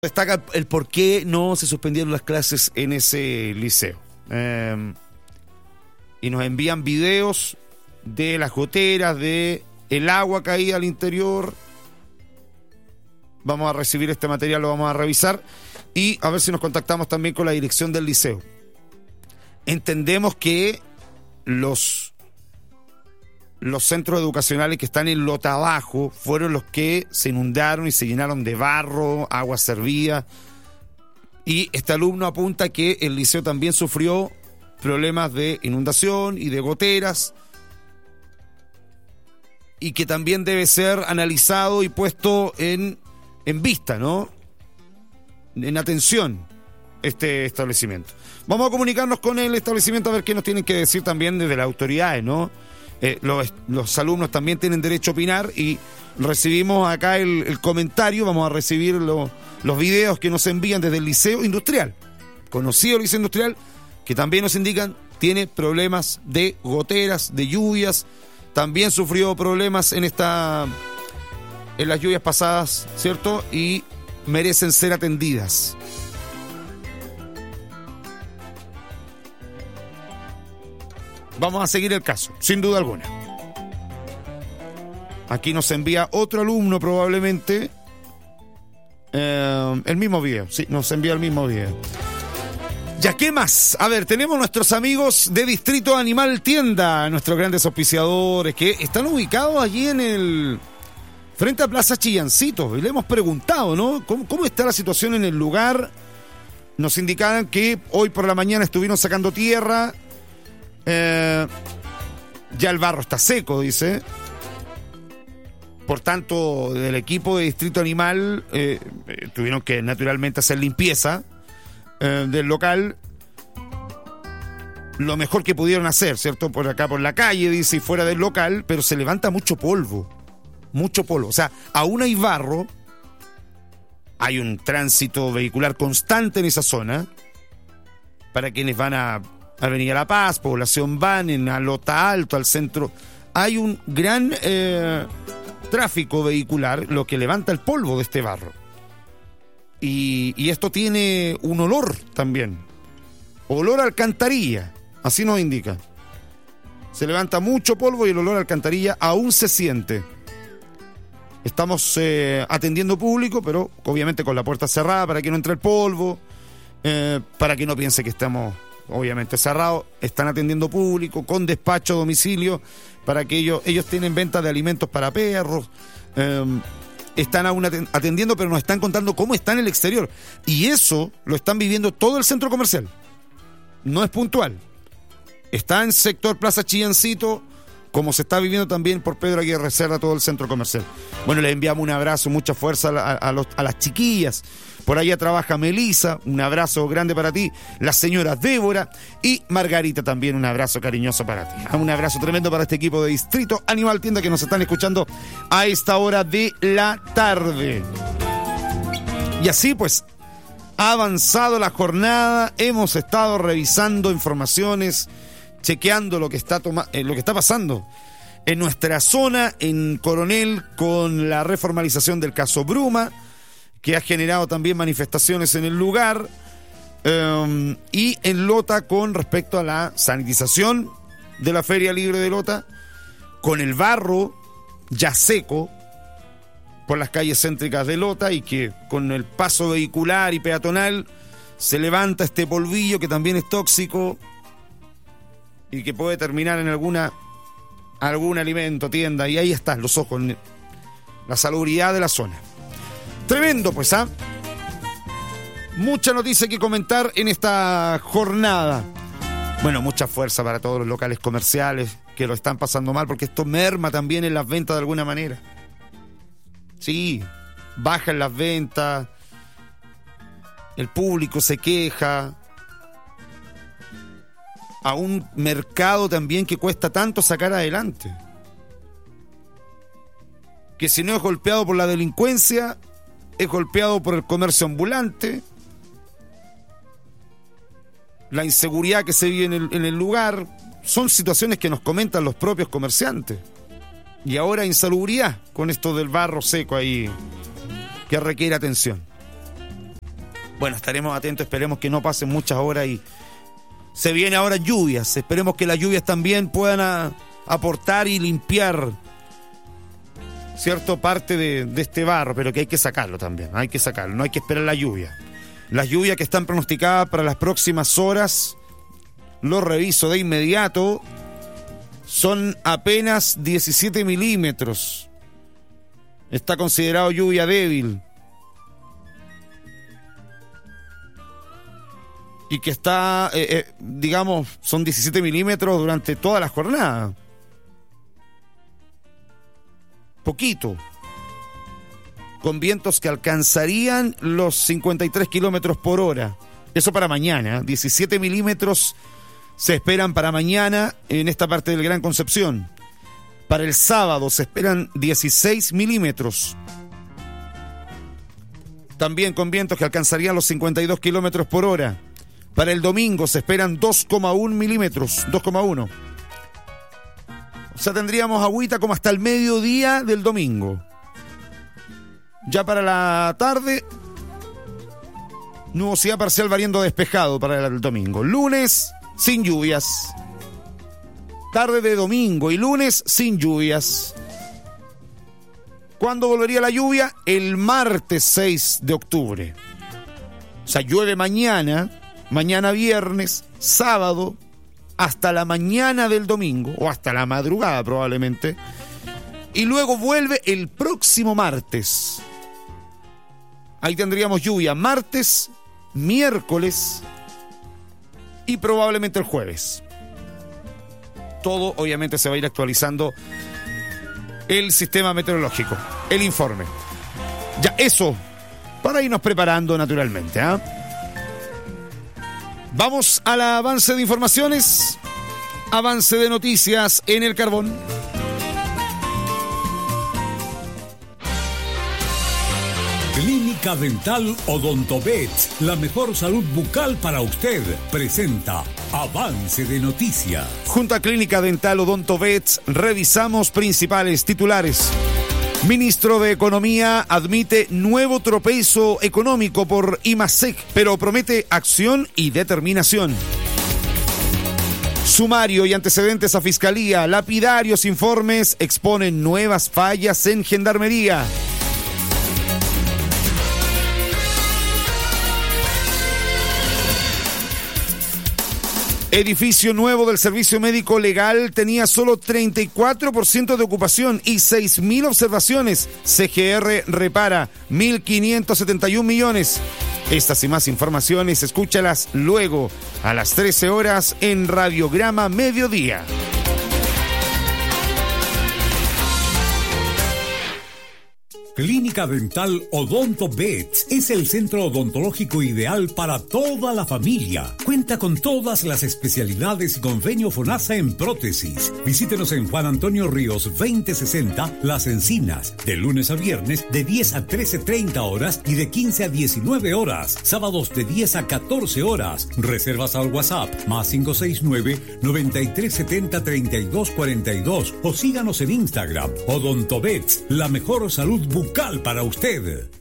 Destaca el por qué no se suspendieron las clases en ese liceo. Y nos envían videos de las goteras, de el agua caída al interior. Vamos a recibir este material, lo vamos a revisar y a ver si nos contactamos también con la dirección del liceo. Entendemos que los centros educacionales que están en Lota Abajo fueron los que se inundaron y se llenaron de barro, agua servida. Y este alumno apunta que el liceo también sufrió problemas de inundación y de goteras, y que también debe ser analizado y puesto en vista, ¿no? En atención este establecimiento. Vamos a comunicarnos con el establecimiento a ver qué nos tienen que decir también desde las autoridades, ¿no? Los alumnos también tienen derecho a opinar y recibimos acá el comentario. Vamos a recibir los videos que nos envían desde el Liceo Industrial, conocido Liceo Industrial, que también nos indican tiene problemas de goteras, de lluvias. También sufrió problemas en las lluvias pasadas, ¿cierto? Y merecen ser atendidas. Vamos a seguir el caso, sin duda alguna. Aquí nos envía otro alumno probablemente el mismo video. Sí, nos envía el mismo video. ¿Ya qué más? A ver, tenemos nuestros amigos de Distrito Animal Tienda, nuestros grandes auspiciadores que están ubicados allí frente a Plaza Chillancito. Y le hemos preguntado, ¿no? ¿Cómo está la situación en el lugar? Nos indicaban que hoy por la mañana estuvieron sacando tierra. Ya el barro está seco, dice. Por tanto, del equipo de Distrito Animal tuvieron que naturalmente hacer limpieza del local, lo mejor que pudieron hacer, ¿cierto? Por acá, por la calle, dice, y fuera del local, pero se levanta mucho polvo, o sea, aún hay barro, hay un tránsito vehicular constante en esa zona, para quienes van a Avenida La Paz, Población Banen, a Lota Alto, al centro, hay un gran tráfico vehicular, lo que levanta el polvo de este barro. Y esto tiene un olor también. Olor a alcantarilla, así nos indica. Se levanta mucho polvo y el olor a alcantarilla aún se siente. Estamos atendiendo público, pero obviamente con la puerta cerrada para que no entre el polvo, para que no piense que estamos obviamente cerrados. Están atendiendo público con despacho a domicilio para que ellos tienen venta de alimentos para perros. Están aún atendiendo, pero nos están contando cómo está en el exterior. Y eso lo están viviendo todo el centro comercial. No es puntual. Está en sector Plaza Chillancito, como se está viviendo también por Pedro Aguirre Cerda, todo el centro comercial. Bueno, les enviamos un abrazo, mucha fuerza a las chiquillas. Por allá trabaja Melisa, un abrazo grande para ti. La señora Débora y Margarita también, un abrazo cariñoso para ti. Un abrazo tremendo para este equipo de Distrito Animal Tienda que nos están escuchando a esta hora de la tarde. Y así pues, ha avanzado la jornada, hemos estado revisando informaciones, chequeando lo que está pasando en nuestra zona, en Coronel, con la reformalización del caso Bruma, que ha generado también manifestaciones en el lugar, y en Lota con respecto a la sanitización de la Feria Libre de Lota, con el barro ya seco por las calles céntricas de Lota, y que con el paso vehicular y peatonal se levanta este polvillo que también es tóxico y que puede terminar en algún alimento, tienda, y ahí están los ojos, la salubridad de la zona. Tremendo, pues, ¿ah? Mucha noticia que comentar en esta jornada. Bueno, mucha fuerza para todos los locales comerciales que lo están pasando mal, porque esto merma también en las ventas de alguna manera. Sí, bajan las ventas, el público se queja, a un mercado también que cuesta tanto sacar adelante, que si no es golpeado por la delincuencia, es golpeado por el comercio ambulante, la inseguridad que se vive en el lugar. Son situaciones que nos comentan los propios comerciantes. Y ahora insalubridad con esto del barro seco ahí, que requiere atención. Bueno, estaremos atentos, esperemos que no pasen muchas horas y se vienen ahora lluvias. Esperemos que las lluvias también puedan aportar y limpiar cierta parte de este barro, pero que hay que sacarlo también, hay que sacarlo, no hay que esperar la lluvia. Las lluvias que están pronosticadas para las próximas horas, lo reviso de inmediato, son apenas 17 milímetros. Está considerado lluvia débil. Y que está, digamos, son 17 milímetros durante toda la jornada. Poquito. Con vientos que alcanzarían los 53 kilómetros por hora. Eso para mañana. 17 milímetros se esperan para mañana en esta parte del Gran Concepción. Para el sábado se esperan 16 milímetros. También con vientos que alcanzarían los 52 kilómetros por hora. Para el domingo se esperan 2,1 milímetros. 2,1. O sea, tendríamos agüita como hasta el mediodía del domingo. Ya para la tarde, nubosidad parcial variando despejado para el domingo. Lunes, sin lluvias. Tarde de domingo y lunes, sin lluvias. ¿Cuándo volvería la lluvia? El martes 6 de octubre. O sea, llueve mañana viernes, sábado, hasta la mañana del domingo, o hasta la madrugada probablemente, y luego vuelve el próximo martes. Ahí tendríamos lluvia martes, miércoles y probablemente el jueves. Todo obviamente se va a ir actualizando el sistema meteorológico, el informe. Ya eso, para irnos preparando naturalmente, ¿ah? Vamos al avance de informaciones, avance de noticias en el carbón. Clínica Dental Odontovet, la mejor salud bucal para usted, presenta Avance de Noticias. Junto a Clínica Dental Odontovet, revisamos principales titulares. Ministro de Economía admite nuevo tropiezo económico por IMASEC, pero promete acción y determinación. Sumario y antecedentes a Fiscalía, lapidarios informes exponen nuevas fallas en Gendarmería. Edificio nuevo del Servicio Médico Legal tenía solo 34% de ocupación y 6.000 observaciones. CGR repara 1.571 millones. Estas y más informaciones, escúchalas luego a las 13 horas en Radiograma Mediodía. Clínica Dental Odontovet es el centro odontológico ideal para toda la familia. Cuenta con todas las especialidades y convenio FONASA en prótesis. Visítenos en Juan Antonio Ríos 2060, Las Encinas, de lunes a viernes de 10 a 13:30 horas y de 15 a 19 horas. Sábados de 10 a 14 horas. Reservas al WhatsApp +569-9370-3242 o síganos en Instagram. Odontovet, la mejor salud bucal para usted.